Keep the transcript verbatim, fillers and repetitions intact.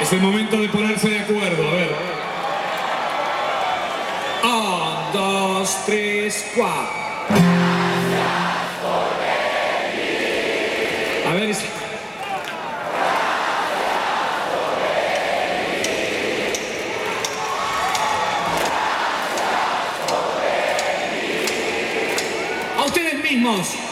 Es el momento de ponerse de acuerdo, a ver. Un, dos, tres, cuatro. A ver, es... A ustedes mismos.